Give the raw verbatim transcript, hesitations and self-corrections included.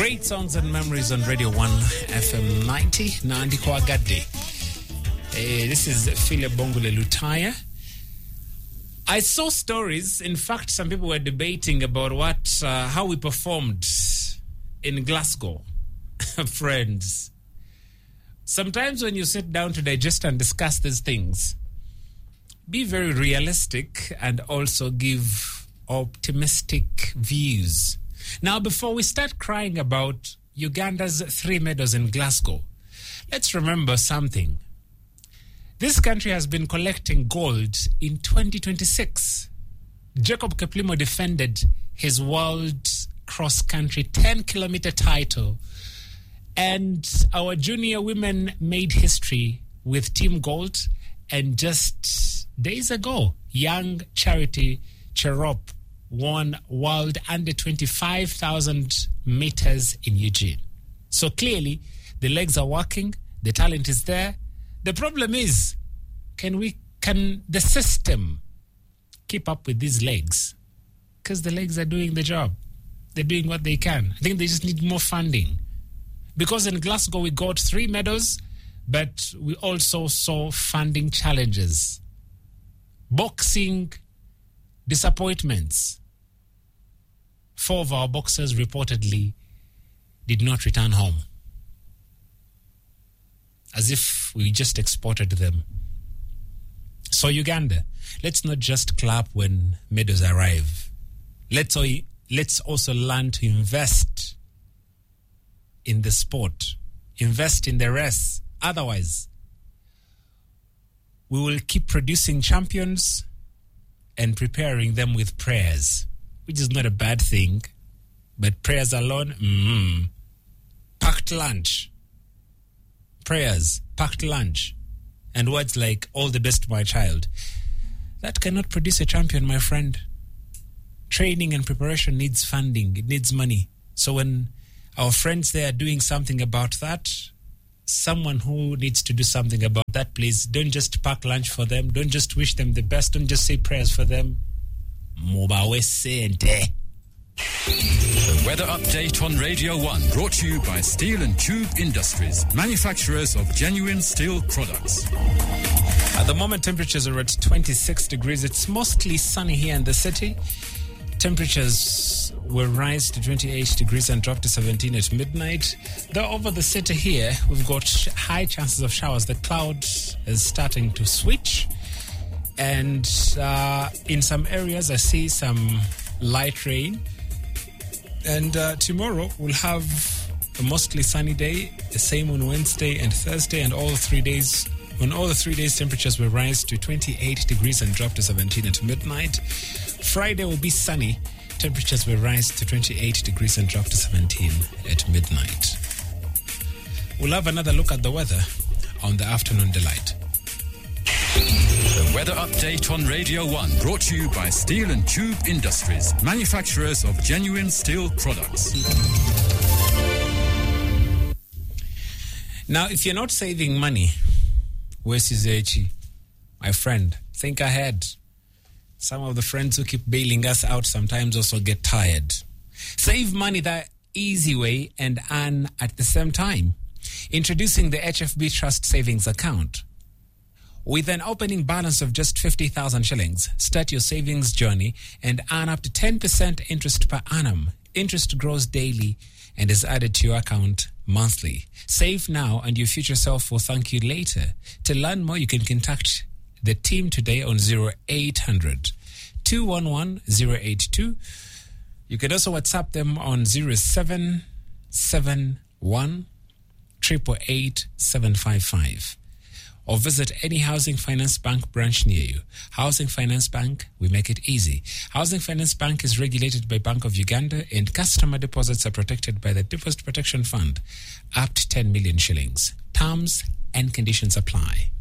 Great songs and memories on Radio one F M ninety. Nandi Kwagade. Uh, this is Philip Bongule Lutaya. I saw stories. In fact, some people were debating about what, uh, how we performed in Glasgow. Friends, sometimes when you sit down to digest and discuss these things, be very realistic and also give optimistic views. Now, before we start crying about Uganda's three medals in Glasgow, let's remember something. This country has been collecting gold in twenty twenty-six. Jacob Kiplimo defended his world cross-country ten-kilometer title, and our junior women made history with Team Gold. And just days ago, young Charity Cherop won World Under twenty-five thousand meters in Eugene. So clearly, the legs are working, the talent is there. The problem is, can we, can the system keep up with these legs? Because the legs are doing the job. They're doing what they can. I think they just need more funding. Because in Glasgow, we got three medals, but we also saw funding challenges. Boxing disappointments. Four of our boxers reportedly did not return home. As if we just exported them. So Uganda, let's not just clap when medals arrive. Let's, let's also learn to invest in the sport. Invest in the race. Otherwise, we will keep producing champions and preparing them with prayers, which is not a bad thing. But prayers alone, mm, packed lunch. Prayers, packed lunch, and words like, all the best, my child. That cannot produce a champion, my friend. Training and preparation needs funding. It needs money. So when our friends there are doing something about that, someone who needs to do something about that, please don't just pack lunch for them. Don't just wish them the best. Don't just say prayers for them. The weather update on Radio one, brought to you by Steel and Tube Industries, manufacturers of genuine steel products. At the moment, temperatures are at twenty-six degrees. It's mostly sunny here in the city. Temperatures will rise to twenty-eight degrees and drop to seventeen at midnight. Though over the city here, we've got high chances of showers. The cloud is starting to switch. And uh, in some areas, I see some light rain. And uh, tomorrow, we'll have a mostly sunny day. The same on Wednesday and Thursday. And all three days, on all the three days, temperatures will rise to twenty-eight degrees and drop to seventeen at midnight. Friday will be sunny. Temperatures will rise to twenty-eight degrees and drop to seventeen at midnight. We'll have another look at the weather on the Afternoon Delight. The weather update on Radio one, brought to you by Steel and Tube Industries, manufacturers of genuine steel products. Now, if you're not saving money, Wesizechi, my friend, think ahead. Some of the friends who keep bailing us out sometimes also get tired. Save money the easy way and earn at the same time. Introducing the H F B Trust Savings Account. With an opening balance of just fifty thousand shillings, start your savings journey and earn up to ten percent interest per annum. Interest grows daily and is added to your account monthly. Save now and your future self will thank you later. To learn more, you can contact the team today on zero eight hundred, two one one, zero eight two. You can also WhatsApp them on zero seven seven one, eight eight eight, seven five five. Or visit any Housing Finance Bank branch near you. Housing Finance Bank, we make it easy. Housing Finance Bank is regulated by Bank of Uganda, and customer deposits are protected by the Deposit Protection Fund, up to ten million shillings. Terms and conditions apply.